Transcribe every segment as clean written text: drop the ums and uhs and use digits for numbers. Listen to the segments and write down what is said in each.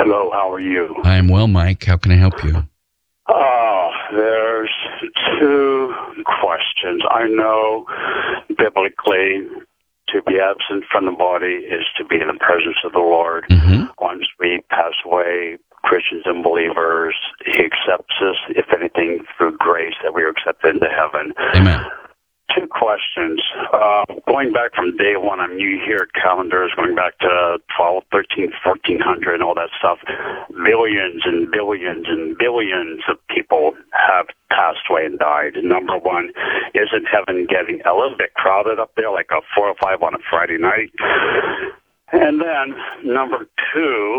Hello, how are you? I am well, Mike. How can I help you? There's two questions. I know biblically to be absent from the body is to be in the presence of the Lord. Mm-hmm. Once we pass away, Christians and believers, He accepts us, if anything, through grace that we are accepted into heaven. Amen. Two questions. Going back from day one, I'm new here at calendars, going back to 12, 13, 1400 and all that stuff. Billions and billions and billions of people have passed away and died. Number one, isn't heaven getting a little bit crowded up there, like a 4 or 5 on a Friday night? And then, number two,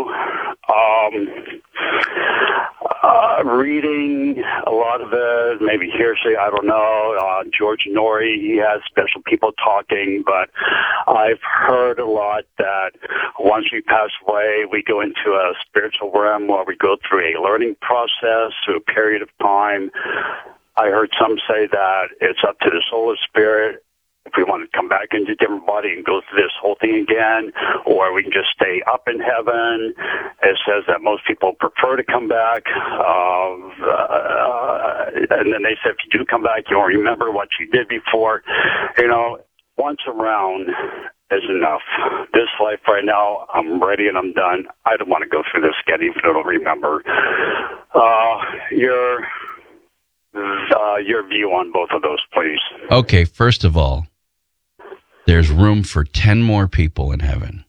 reading a lot of it, maybe hearsay, I don't know. George Norrie, he has special people talking, but I've heard a lot that once we pass away, we go into a spiritual realm where we go through a learning process, through a period of time. I heard some say that it's up to the soul or spirit if we want to come back into a different body and go through this whole thing again, or we can just stay up in heaven. It says that most people prefer to come back. And then they said, if you do come back, you'll remember what you did before. You know, once around is enough. This life right now, I'm ready and I'm done. I don't want to go through this again, even though I don't remember. Your view on both of those, please. Okay, first of all, there's room for 10 more people in heaven.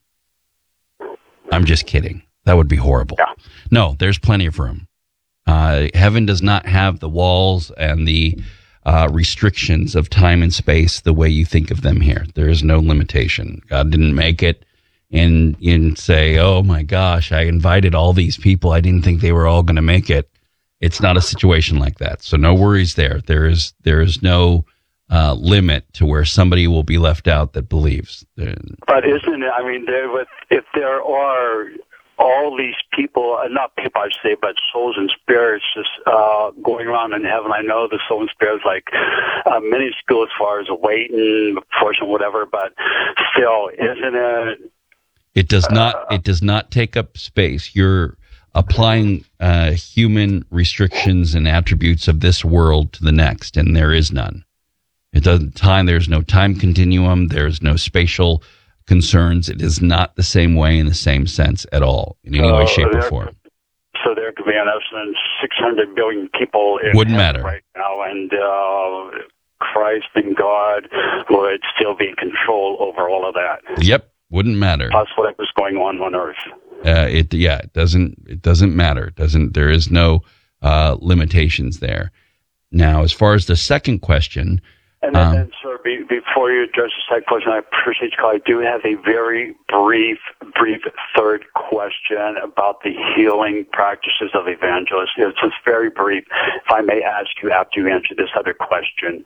I'm just kidding. That would be horrible. Yeah. No, there's plenty of room. Heaven does not have the walls and the restrictions of time and space the way you think of them here. There is no limitation. God didn't make it and say, oh my gosh, I invited all these people. I didn't think they were all going to make it. It's not a situation like that. So no worries there. There is no limit to where somebody will be left out that believes. But isn't it, I mean, if there are all these people, not people I say, but souls and spirits just going around in heaven. I know the soul and spirits like minuscule as far as a weight and proportion, whatever, but still, isn't it? It does not take up space. You're applying human restrictions and attributes of this world to the next, and there is none. There's no time continuum. There's no spatial concerns. It is not the same way in the same sense at all, in any way, shape, or form. So there could be, in essence, 600 billion people in Wouldn't matter right now, and Christ and God would still be in control over all of that. Yep, wouldn't matter. Plus whatever's going on Earth. It doesn't matter. There is no limitations there. Now, as far as the second question. And then, sir, before you address the second question, I appreciate you. I do have a very brief third question about the healing practices of evangelists. It's just very brief. If I may ask you after you answer this other question.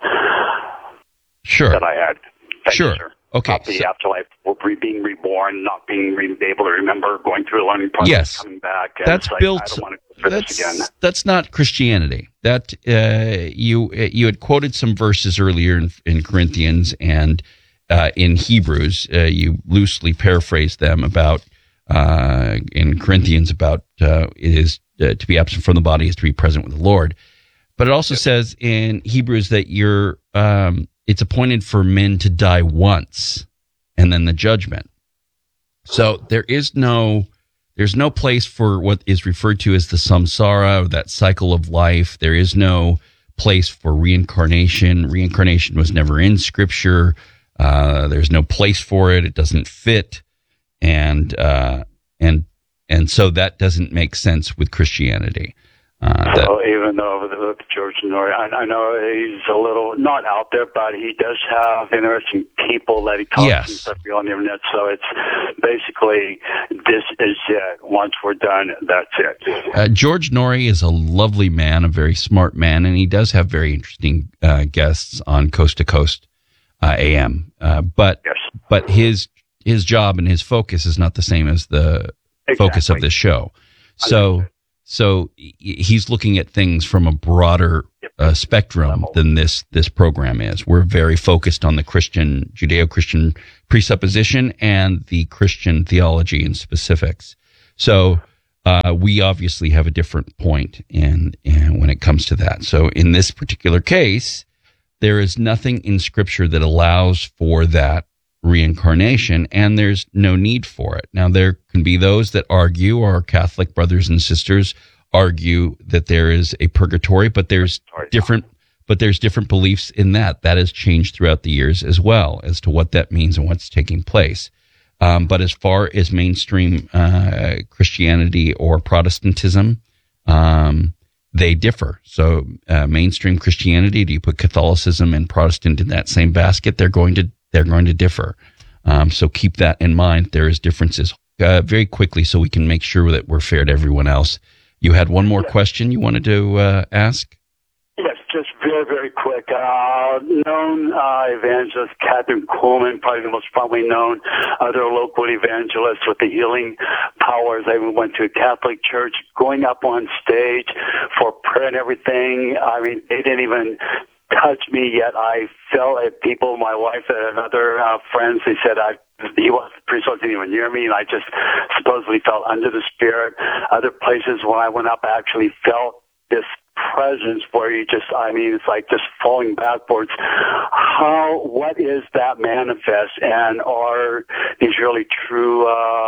Sure. That I had. Thank sure. you, sir. Okay. About the afterlife, being reborn, not being able to remember, going through a learning process, yes. coming back. And that's built. I don't want to go through this again. That's not Christianity. That you had quoted some verses earlier in Corinthians and in Hebrews. You loosely paraphrased them about in Corinthians about it is to be absent from the body is to be present with the Lord. But it also says in Hebrews that you're it's appointed for men to die once and then the judgment. So there's no place for what is referred to as the samsara, or that cycle of life. There is no place for reincarnation. Reincarnation was never in Scripture. There's no place for it. It doesn't fit. And so that doesn't make sense with Christianity. Even though with George Norrie, I know he's a little not out there, but he does have interesting people that he talks to stuff on the internet. So it's basically, this is it. Once we're done, that's it. George Norrie is a lovely man, a very smart man, and he does have very interesting guests on Coast to Coast AM. But his job and his focus is not the same as the focus of this show. So he's looking at things from a broader spectrum than this program is. We're very focused on the Judeo-Christian presupposition and the Christian theology and specifics. So We obviously have a different point in when it comes to that. So in this particular case, there is nothing in Scripture that allows for that reincarnation, and there's no need for it. Now, there can be those that argue, our Catholic brothers and sisters argue that there is a purgatory, but there's different beliefs in that. That has changed throughout the years as well as to what that means and what's taking place. But as far as mainstream Christianity or Protestantism, they differ. So mainstream Christianity, do you put Catholicism and Protestant in that same basket? They're going to differ. So keep that in mind. There is differences. Very quickly, so we can make sure that we're fair to everyone else. You had one more question you wanted to ask? Yes, just very, very quick. Known evangelist Catherine Kuhlman, probably the most probably known other local evangelists with the healing powers. I went to a Catholic church, going up on stage for prayer and everything. I mean, they didn't even touch me yet. I felt at people, my wife and other friends, they said the priest wasn't even near me, and I just supposedly felt under the Spirit. Other places when I went up, I actually felt this presence where you just, I mean, it's like just falling backwards. What is that manifest, and are these really true,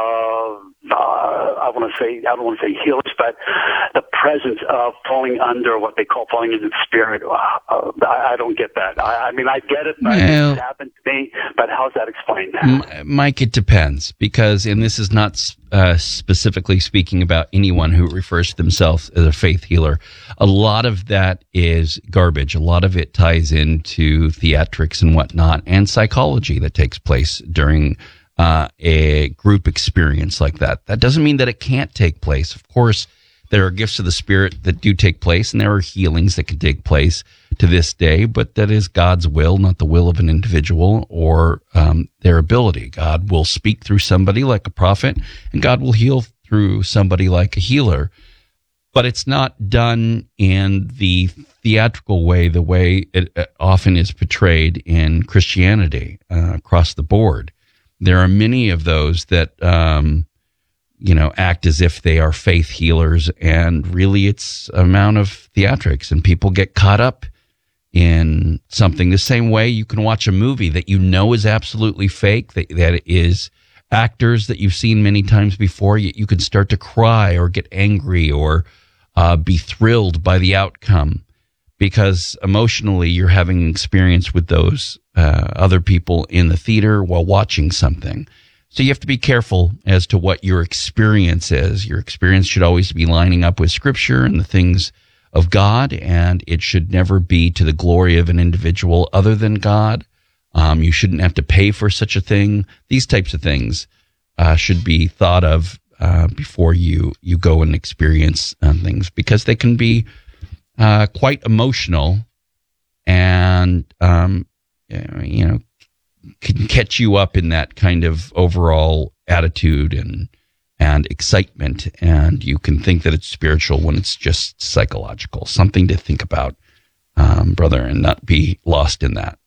I don't want to say healers, but the presence of falling under what they call falling into the Spirit? I don't get that. I mean, I get it, but it's happened to me, but how's that explained? Mike, it depends, because, and this is not specifically speaking about anyone who refers to themselves as a faith healer. A lot of that is garbage. A lot of it ties into theatrics and whatnot, and psychology that takes place during a group experience like that. That doesn't mean that it can't take place. Of course, there are gifts of the Spirit that do take place, and there are healings that can take place to this day, but that is God's will, not the will of an individual or their ability. God will speak through somebody like a prophet, and God will heal through somebody like a healer. But it's not done in the theatrical way, the way it often is portrayed in Christianity across the board. There are many of those that, act as if they are faith healers, and really it's an amount of theatrics, and people get caught up in something. The same way you can watch a movie that you know is absolutely fake, that is actors that you've seen many times before, yet you can start to cry or get angry or be thrilled by the outcome, because emotionally you're having an experience with those other people in the theater while watching something. So you have to be careful as to what your experience is. Your experience should always be lining up with Scripture and the things of God, and it should never be to the glory of an individual other than God. You shouldn't have to pay for such a thing. These types of things should be thought of before you go and experience things, because they can be quite emotional, and can catch you up in that kind of overall attitude and excitement, and you can think that it's spiritual when it's just psychological. Something to think about, brother, and not be lost in that.